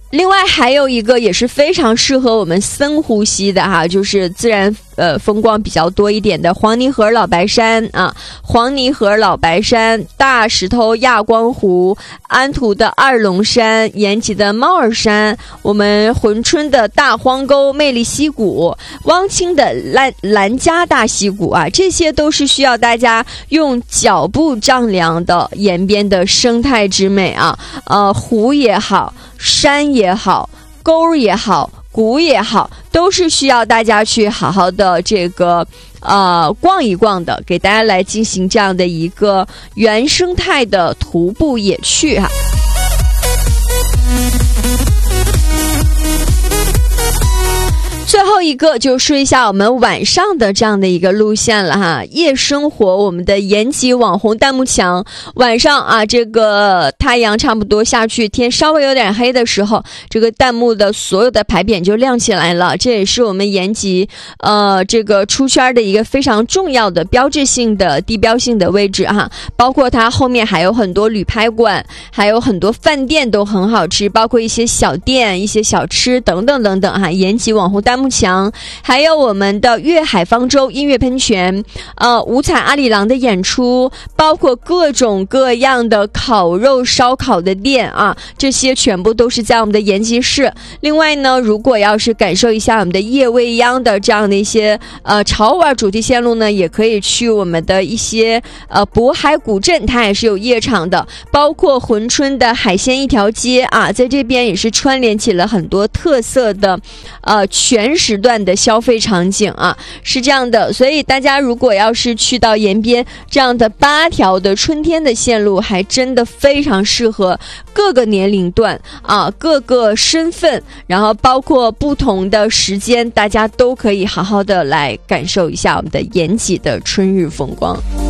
另外还有一个也是非常适合我们深呼吸的哈，就是自然风光比较多一点的黄泥河老白山啊，黄泥河老白山、大石头亚光湖、安图的二龙山、延吉的猫儿山，我们珲春的大荒沟、魅力溪谷、汪清的兰家大溪谷啊，这些都是需要大家用脚步丈量的延边的生态之美啊，湖也好，山也好，沟也好，谷也好，都是需要大家去好好的这个逛一逛的，给大家来进行这样的一个原生态的徒步野趣哈。最后一个就说一下我们晚上的这样的一个路线了哈，夜生活，我们的延吉网红弹幕墙，晚上啊，这个太阳差不多下去，天稍微有点黑的时候，这个弹幕的所有的牌匾就亮起来了，这也是我们延吉这个出圈的一个非常重要的标志性的地标性的位置哈，包括它后面还有很多旅拍馆，还有很多饭店都很好吃，包括一些小店、一些小吃等等等等哈，延吉网红弹幕墙，还有我们的粤海方舟音乐喷泉，五彩阿里郎的演出，包括各种各样的烤肉烧烤的店啊，这些全部都是在我们的延吉市。另外呢，如果要是感受一下我们的夜未央的这样的一些潮玩主题线路呢，也可以去我们的一些渤海古镇，它也是有夜场的，包括珲春的海鲜一条街啊，在这边也是串联起了很多特色的全时段的消费场景啊，是这样的。所以大家如果要是去到延边这样的8条的春天的线路，还真的非常适合各个年龄段啊，各个身份，然后包括不同的时间，大家都可以好好的来感受一下我们的延吉的春日风光。